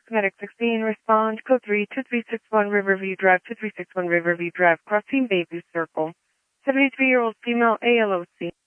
Medic 16, respond. Code 3, 2361 Riverview Drive, 2361 Riverview Drive, crossing Bayview Circle. 73-year-old female ALOC.